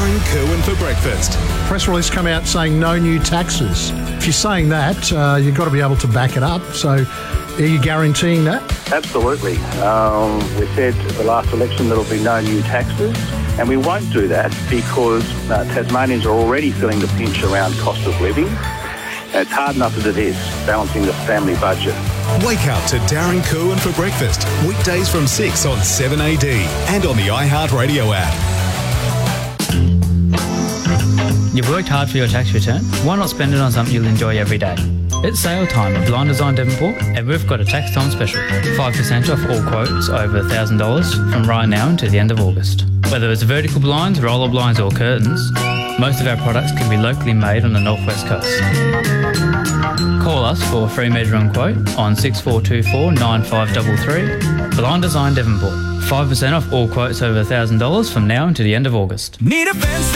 Darren Kerwin for breakfast. Press release come out saying no new taxes. If you're saying that, you've got to be able to back it up. So are you guaranteeing that? Absolutely. We said at the last election there'll be no new taxes, and we won't do that because Tasmanians are already feeling the pinch around cost of living. And it's hard enough as it is, balancing the family budget. Wake up to Darren Kerwin for breakfast. Weekdays from 6 on 7AD and on the iHeartRadio app. You've worked hard for your tax return. Why not spend it on something you'll enjoy every day? It's sale time at Blind Design Devonport, and we've got a tax time special. 5% off all quotes over $1,000 from right now until the end of August. Whether it's vertical blinds, roller blinds or curtains, most of our products can be locally made on the northwest coast. Call us for a free measuring quote on 6424 9533. Blind Design Devonport. 5% off all quotes over $1,000 from now until the end of August. Need a fence